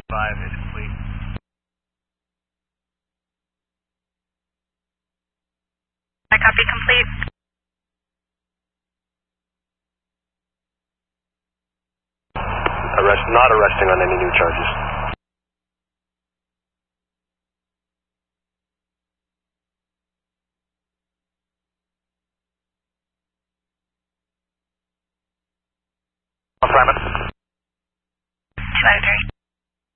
5 is complete. I copy complete. Not arresting on any new charges. Simon. 203.